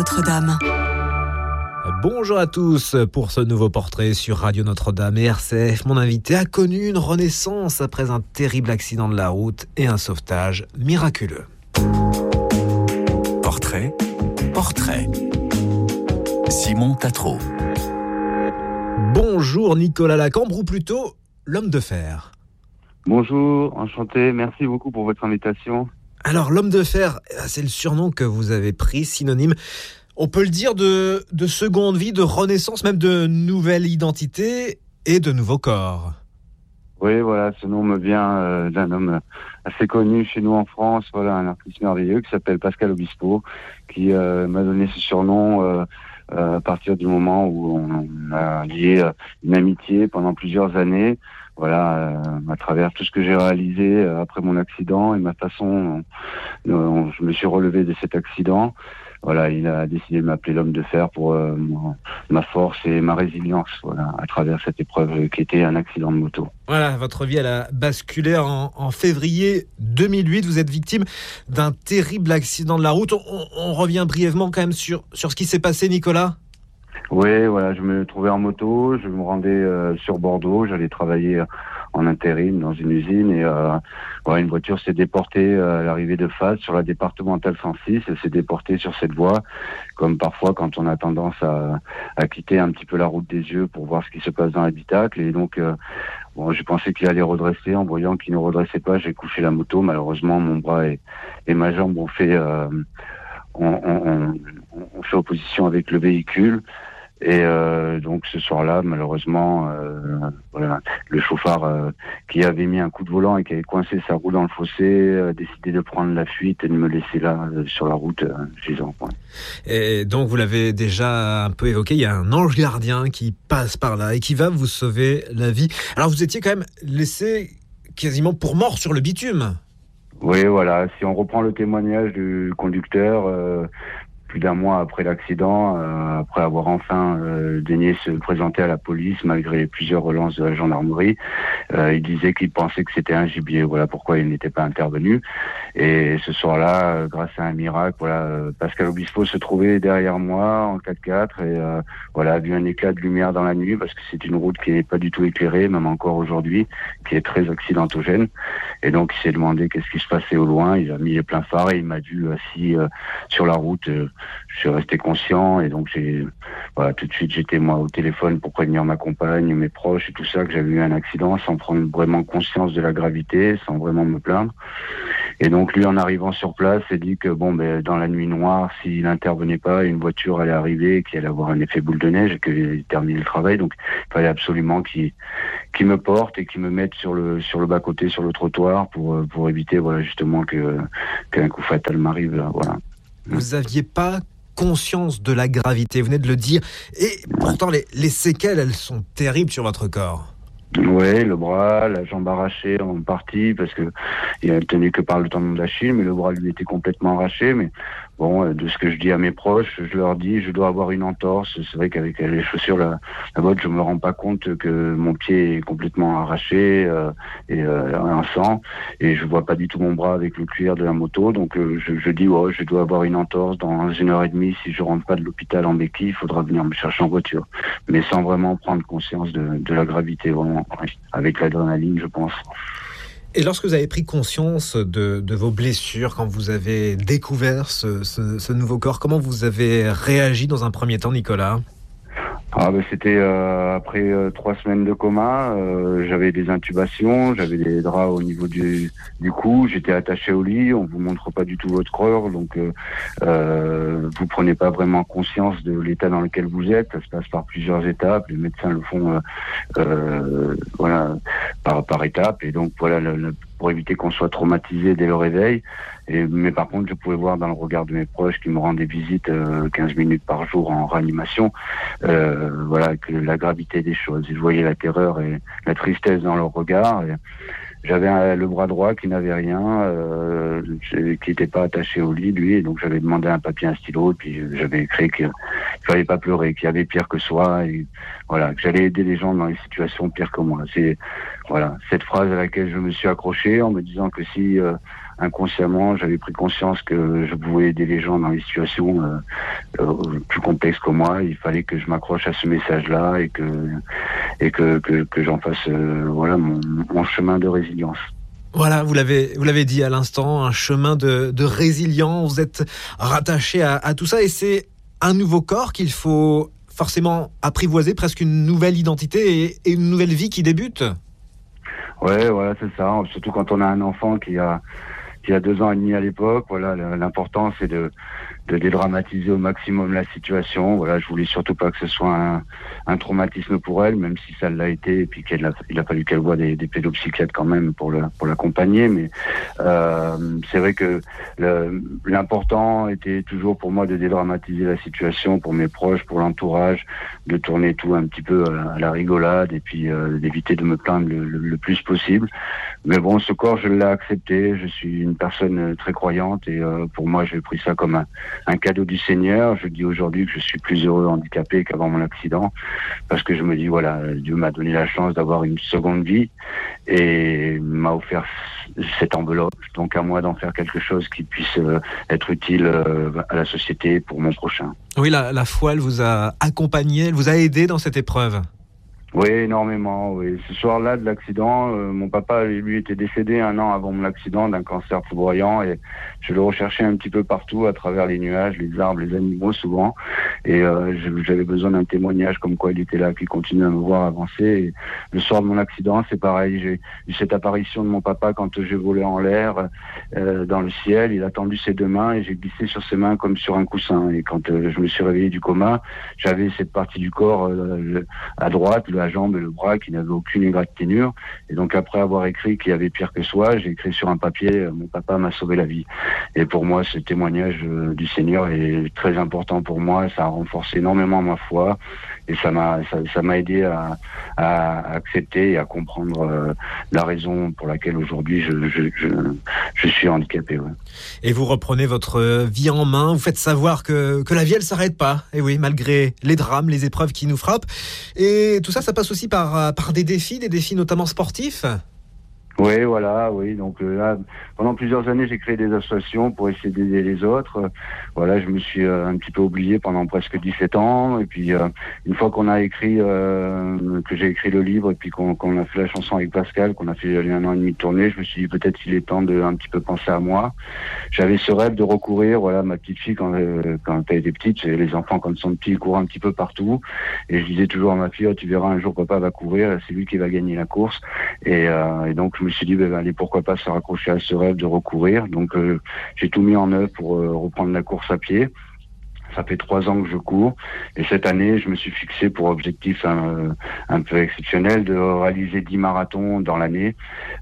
Notre-Dame. Bonjour à tous pour ce nouveau portrait sur Radio Notre-Dame et RCF. Mon invité a connu une renaissance après un terrible accident de la route et un sauvetage miraculeux. Portrait. Simon Tatro. Bonjour Nicolas Lacambre, ou plutôt l'homme de fer. Bonjour, enchanté, merci beaucoup pour votre invitation. Alors l'homme de fer, c'est le surnom que vous avez pris, synonyme, on peut le dire, de seconde vie, de renaissance, même de nouvelle identité et de nouveau corps. Oui, voilà, ce nom me vient d'un homme assez connu chez nous en France, voilà, un artiste merveilleux qui s'appelle Pascal Obispo, qui m'a donné ce surnom à partir du moment où on a lié une amitié pendant plusieurs années. Voilà, à travers tout ce que j'ai réalisé après mon accident et ma façon dont je me suis relevé de cet accident. Voilà, il a décidé de m'appeler l'homme de fer pour ma force et ma résilience, voilà, à travers cette épreuve qui était un accident de moto. Voilà, votre vie, elle a basculé en février 2008. Vous êtes victime d'un terrible accident de la route. On revient brièvement quand même sur ce qui s'est passé, Nicolas. Oui, voilà, je me trouvais en moto, je me rendais sur Bordeaux, j'allais travailler en intérim dans une usine et voilà, une voiture s'est déportée à l'arrivée de Fas sur la départementale 106. Elle s'est déportée sur cette voie, comme parfois quand on a tendance à quitter un petit peu la route des yeux pour voir ce qui se passe dans l'habitacle. Et donc, bon, j'ai pensé qu'il allait redresser. En voyant qu'il ne redressait pas, j'ai couché la moto. Malheureusement, mon bras et ma jambe ont fait opposition avec le véhicule. Et donc ce soir-là, malheureusement, voilà, le chauffard qui avait mis un coup de volant et qui avait coincé sa roue dans le fossé a décidé de prendre la fuite et de me laisser là sur la route gisant. Ouais. Et donc vous l'avez déjà un peu évoqué, il y a un ange gardien qui passe par là et qui va vous sauver la vie. Alors vous étiez quand même laissé quasiment pour mort sur le bitume. Oui, voilà. Si on reprend le témoignage du conducteur, plus d'un mois après l'accident, après avoir enfin daigné se présenter à la police malgré plusieurs relances de la gendarmerie, il disait qu'il pensait que c'était un gibier. Voilà pourquoi il n'était pas intervenu. Et ce soir-là, grâce à un miracle, voilà, Pascal Obispo se trouvait derrière moi en 4x4 et voilà, a vu un éclat de lumière dans la nuit parce que c'est une route qui n'est pas du tout éclairée, même encore aujourd'hui, qui est très accidentogène. Et donc il s'est demandé qu'est-ce qui se passait au loin. Il a mis les pleins phares et il m'a vu assis sur la route. Je suis resté conscient et donc voilà, tout de suite j'étais moi au téléphone pour prévenir ma compagne, mes proches et tout ça, que j'avais eu un accident sans prendre vraiment conscience de la gravité, sans vraiment me plaindre. Et donc lui, en arrivant sur place, s'est dit que bon, ben dans la nuit noire, s'il n'intervenait pas, une voiture allait arriver et qu'il allait avoir un effet boule de neige et qu'il terminait le travail. Donc il fallait absolument qu'il me porte et qu'il me mette sur le bas-côté, sur le trottoir pour éviter, voilà, justement qu'un coup fatal m'arrive, voilà. Vous aviez pas conscience de la gravité, vous venez de le dire, et pourtant les séquelles, elles sont terribles sur votre corps. Oui, le bras, la jambe arrachée en partie parce que il a tenu que par le tendon d'Achille, mais le bras lui était complètement arraché. Mais bon, de ce que je dis à mes proches, je leur dis, je dois avoir une entorse. C'est vrai qu'avec les chaussures, la botte, je me rends pas compte que mon pied est complètement arraché et en sang, et je vois pas du tout mon bras avec le cuir de la moto. Donc je dis, ouais, je dois avoir une entorse dans 1h30. Si je rentre pas de l'hôpital en béquille, il faudra venir me chercher en voiture, mais sans vraiment prendre conscience de la gravité, vraiment. Avec l'adrénaline, je pense. Et lorsque vous avez pris conscience de vos blessures, quand vous avez découvert ce nouveau corps, comment vous avez réagi dans un premier temps, Nicolas ? C'était après 3 semaines de coma. J'avais des intubations, j'avais des draps au niveau du cou, j'étais attaché au lit. On vous montre pas du tout votre corps, donc vous prenez pas vraiment conscience de l'état dans lequel vous êtes. Ça se passe par plusieurs étapes. Les médecins le font voilà, par étapes. Et donc voilà, pour éviter qu'on soit traumatisé dès le réveil. Mais par contre, je pouvais voir dans le regard de mes proches qui me rendaient visite 15 minutes par jour en réanimation, voilà, que la gravité des choses. Je voyais la terreur et la tristesse dans leur regard. Et j'avais le bras droit qui n'avait rien, qui n'était pas attaché au lit, lui. Et donc j'avais demandé un papier, un stylo, et puis j'avais écrit qu'il fallait pas pleurer, qu'il y avait pire que soi, et voilà, que j'allais aider les gens dans les situations pires que moi. C'est voilà cette phrase à laquelle je me suis accroché en me disant que si inconsciemment, j'avais pris conscience que je pouvais aider les gens dans les situations plus complexes que moi. Il fallait que je m'accroche à ce message-là et que j'en fasse mon chemin de résilience. Voilà, vous l'avez dit à l'instant, un chemin de résilience. Vous êtes rattaché à tout ça et c'est un nouveau corps qu'il faut forcément apprivoiser, presque une nouvelle identité et une nouvelle vie qui débute. Ouais, voilà, c'est ça. Surtout quand on a un enfant qui a 2 ans et demi à l'époque. Voilà, l'important c'est de dédramatiser au maximum la situation. Voilà, je voulais surtout pas que ce soit un traumatisme pour elle, même si ça l'a été, et puis il a fallu qu'elle voie des pédopsychiatres quand même pour l'accompagner. Mais c'est vrai que l'important était toujours pour moi de dédramatiser la situation pour mes proches, pour l'entourage, de tourner tout un petit peu à la rigolade et puis d'éviter de me plaindre le plus possible. Mais bon, ce corps, je l'ai accepté. Je suis une personne très croyante et pour moi, j'ai pris ça comme un cadeau du Seigneur. Je dis aujourd'hui que je suis plus heureux handicapé qu'avant mon accident parce que je me dis, voilà, Dieu m'a donné la chance d'avoir une seconde vie et m'a offert cette enveloppe. Donc à moi d'en faire quelque chose qui puisse être utile à la société pour mon prochain. Oui, la foi, elle vous a accompagné, elle vous a aidé dans cette épreuve. Oui, énormément. Oui. Ce soir-là de l'accident, mon papa, lui, était décédé 1 an avant mon accident d'un cancer foudroyant et je le recherchais un petit peu partout à travers les nuages, les arbres, les animaux souvent. Et j'avais besoin d'un témoignage comme quoi il était là, qu'il continue à me voir avancer. Et le soir de mon accident, c'est pareil. J'ai eu cette apparition de mon papa quand j'ai volé en l'air dans le ciel. Il a tendu ses 2 mains et j'ai glissé sur ses mains comme sur un coussin. Et quand je me suis réveillé du coma, j'avais cette partie du corps à droite, la jambe et le bras qui n'avaient aucune égratignure. Et donc après avoir écrit qu'il y avait pire que soi, j'ai écrit sur un papier mon papa m'a sauvé la vie. Et pour moi, ce témoignage du Seigneur est très important pour moi. Ça a renforcé énormément ma foi et ça m'a aidé à accepter et à comprendre la raison pour laquelle aujourd'hui je suis handicapé. Ouais. Et vous reprenez votre vie en main, vous faites savoir que la vie elle s'arrête pas. Et oui, malgré les drames, les épreuves qui nous frappent. Et tout ça passe aussi par des défis notamment sportifs. Oui, voilà, oui. Donc là, pendant plusieurs années, j'ai créé des associations pour essayer d'aider les autres. Voilà, je me suis un petit peu oublié pendant presque 17 ans. Et puis, une fois qu'on a écrit, que j'ai écrit le livre, et puis qu'on a fait la chanson avec Pascal, qu'on a fait 1 an et demi de tournée, je me suis dit peut-être qu'il est temps de un petit peu penser à moi. J'avais ce rêve de recourir. Voilà, ma petite fille, quand elle était petite, les enfants, quand ils sont petits, ils courent un petit peu partout. Et je disais toujours à ma fille, oh, tu verras, un jour, papa va courir, c'est lui qui va gagner la course. Et donc, je me suis dit, allez, pourquoi pas se raccrocher à ce rêve de recourir. Donc, j'ai tout mis en œuvre pour reprendre la course à pied. Ça fait 3 ans que je cours et cette année, je me suis fixé pour objectif un peu exceptionnel de réaliser 10 marathons dans l'année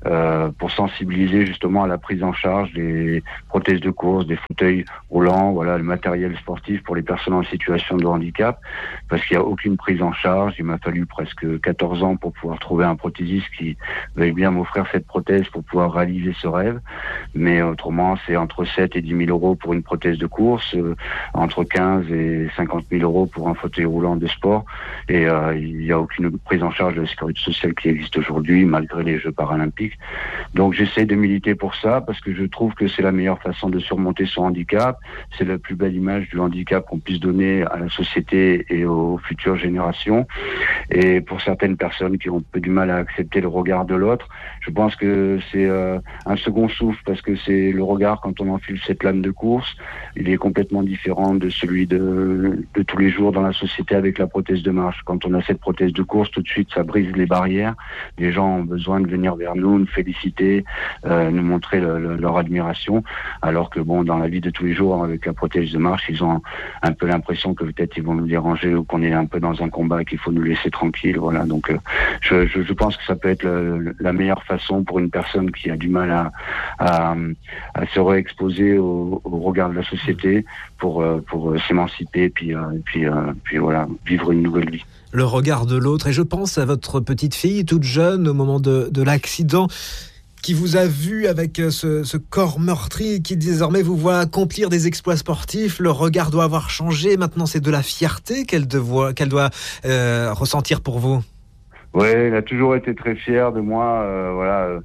pour sensibiliser justement à la prise en charge des prothèses de course, des fauteuils roulants, voilà, le matériel sportif pour les personnes en situation de handicap parce qu'il n'y a aucune prise en charge. Il m'a fallu presque 14 ans pour pouvoir trouver un prothésiste qui veuille bien m'offrir cette prothèse pour pouvoir réaliser ce rêve. Mais autrement, c'est entre 7 et 10 000 euros pour une prothèse de course, entre 15 et 50 000 euros pour un fauteuil roulant de sport et il n'y a aucune prise en charge de la sécurité sociale qui existe aujourd'hui malgré les Jeux paralympiques. Donc j'essaie de militer pour ça parce que je trouve que c'est la meilleure façon de surmonter son handicap. C'est la plus belle image du handicap qu'on puisse donner à la société et aux futures générations. Et pour certaines personnes qui ont un peu du mal à accepter le regard de l'autre, je pense que c'est un second souffle parce que c'est le regard quand on enfile cette lame de course. Il est complètement différent de celui de tous les jours dans la société avec la prothèse de marche. Quand on a cette prothèse de course, tout de suite, ça brise les barrières. Les gens ont besoin de venir vers nous, nous féliciter, nous montrer leur admiration. Alors que bon, dans la vie de tous les jours, avec la prothèse de marche, ils ont un peu l'impression que peut-être ils vont nous déranger ou qu'on est un peu dans un combat et qu'il faut nous laisser tranquille. Voilà. Donc, je pense que ça peut être la meilleure façon pour une personne qui a du mal à se réexposer au regard de la société pour s'émanciper puis voilà, vivre une nouvelle vie. Le regard de l'autre, et je pense à votre petite fille toute jeune au moment de l'accident qui vous a vu avec ce corps meurtri qui désormais vous voit accomplir des exploits sportifs. Le regard doit avoir changé, maintenant c'est de la fierté qu'elle doit ressentir pour vous. Oui, elle a toujours été très fière de moi, voilà.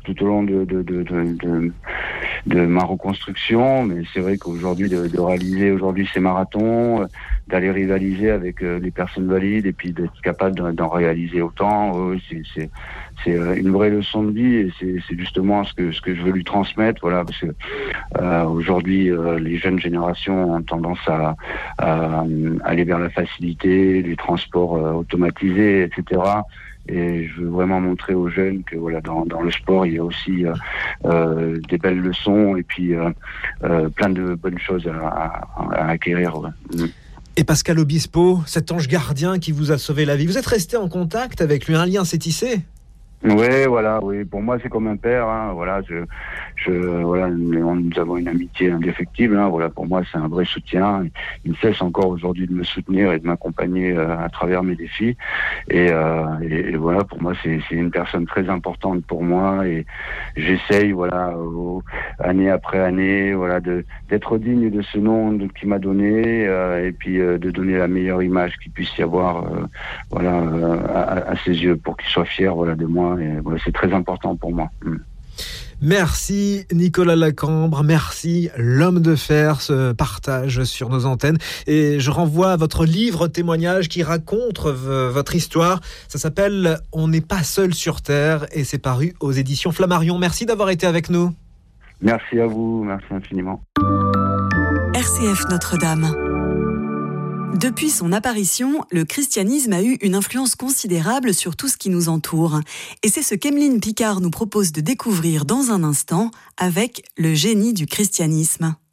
tout au long de ma reconstruction. Mais c'est vrai qu'aujourd'hui, de réaliser aujourd'hui ces marathons, d'aller rivaliser avec les personnes valides et puis d'être capable d'en réaliser autant, c'est une vraie leçon de vie et c'est justement ce que je veux lui transmettre. Voilà, parce que aujourd'hui, les jeunes générations ont tendance à aller vers la facilité, les transports automatisés, etc. Et je veux vraiment montrer aux jeunes que voilà, dans le sport, il y a aussi des belles leçons et puis plein de bonnes choses à acquérir. Ouais. Et Pascal Obispo, cet ange gardien qui vous a sauvé la vie, vous êtes resté en contact avec lui, un lien s'est tissé ? Oui, voilà, oui. Pour moi, c'est comme un père. Hein, voilà, voilà, nous avons une amitié indéfectible. Hein, voilà, pour moi, c'est un vrai soutien. Il ne cesse encore aujourd'hui de me soutenir et de m'accompagner à travers mes défis. Et voilà, pour moi, c'est une personne très importante pour moi. Et j'essaye, voilà, année après année, voilà, d'être digne de ce nom qu'il m'a donné, et puis de donner la meilleure image qu'il puisse y avoir, voilà, à ses yeux, pour qu'il soit fier, voilà, de moi. Et voilà, c'est très important pour moi. Merci Nicolas Lacambre, merci l'homme de fer, ce partage sur nos antennes. Et je renvoie à votre livre témoignage qui raconte votre histoire. Ça s'appelle « On n'est pas seul sur Terre » et c'est paru aux éditions Flammarion. Merci d'avoir été avec nous. Merci à vous, merci infiniment. RCF Notre-Dame. Depuis son apparition, le christianisme a eu une influence considérable sur tout ce qui nous entoure. Et c'est ce qu'Emeline Picard nous propose de découvrir dans un instant avec le génie du christianisme.